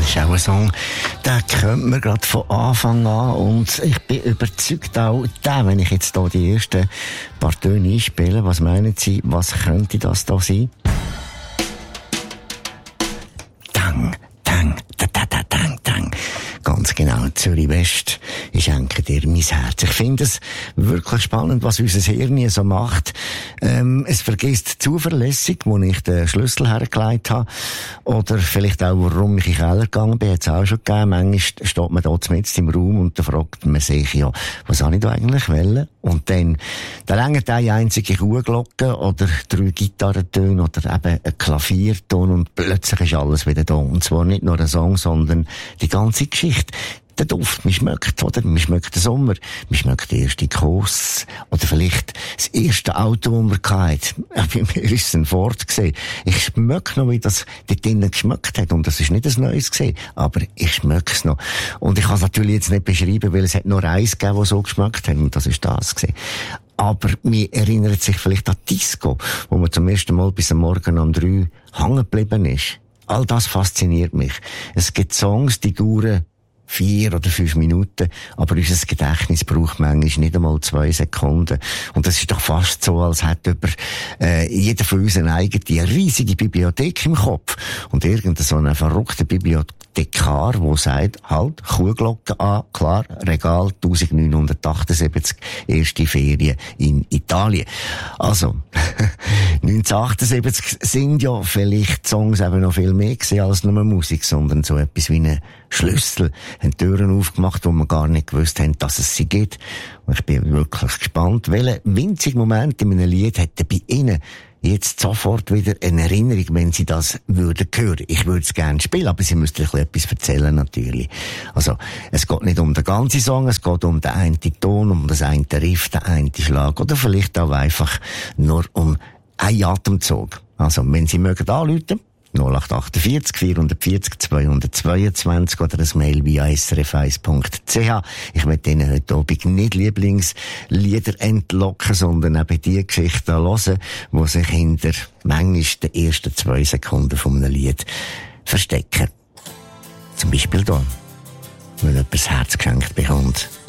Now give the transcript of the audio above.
ist auch ein Song, den kennt man gerade von Anfang an und ich bin überzeugt auch, wenn ich jetzt hier die ersten paar Töne einspiele, was meinen Sie, was könnte das da sein? Dang, dang, da, da, da, dang, dang. Ganz genau, Zürich West, ich schenke dir mein Herz. Ich finde es wirklich spannend, was unser Hirn so macht. Es vergisst zuverlässig, wo ich den Schlüssel hergelegt habe. Oder vielleicht auch, warum ich in den Keller gegangen bin, hat es auch schon gegeben. Manchmal steht man da mitten im Raum und da fragt man sich, ja, was habe ich da eigentlich wollen? Und dann reicht eine einzige Kuhglocke oder 3 Gitarrentöne oder eben ein Klavierton und plötzlich ist alles wieder da. Und zwar nicht nur ein Song, sondern die ganze Geschichte. Der Duft, man schmeckt, oder? Man schmeckt den Sommer, man schmeckt den ersten Kuss, oder vielleicht das erste Auto, das man hatte. Bei mir ist es ein Ford gewesen. Ich schmecke noch, wie das dort drinnen geschmeckt hat. Und das ist nicht ein neues gewesen, aber ich schmecke es noch. Und ich kann es natürlich jetzt nicht beschreiben, weil es hat nur eins gegeben, das so geschmeckt hat, und das ist das gewesen. Aber mir erinnert sich vielleicht an Disco, wo man zum ersten Mal bis am Morgen um 3 hängen geblieben ist. All das fasziniert mich. Es gibt Songs, die dauern 4 oder 5 Minuten, aber unser Gedächtnis braucht manchmal nicht einmal 2 Sekunden. Und das ist doch fast so, als hätte jeder von uns eine eigene riesige Bibliothek im Kopf. Und irgend so ein verrückter Bibliothekar, der sagt, halt, Kuhglocke an, klar, Regal 1978, erste Ferien in Italien. Also, 1978 sind ja vielleicht Songs eben noch viel mehr gewesen als nur Musik, sondern so etwas wie ein Schlüssel, haben Türen aufgemacht, wo wir gar nicht gewusst haben, dass es sie gibt. Und ich bin wirklich gespannt, welchen winzigen Moment in einem Lied hätte bei Ihnen jetzt sofort wieder eine Erinnerung, wenn Sie das würden hören. Ich würde es gerne spielen, aber Sie müssten etwas erzählen, natürlich. Also, es geht nicht um den ganzen Song, es geht um den einen Ton, um das eine Riff, den einen Schlag, oder vielleicht auch einfach nur um einen Atemzug. Also, wenn Sie mögen anrufen, 0848 440 222 oder ein Mail via srf1.ch. Ich möchte Ihnen heute Abend nicht Lieblingslieder entlocken, sondern eben die Geschichten hören, die sich hinter manchmal den ersten 2 Sekunden von einem Lied verstecken. Zum Beispiel hier, wenn jemand das Herz geschenkt bekommt.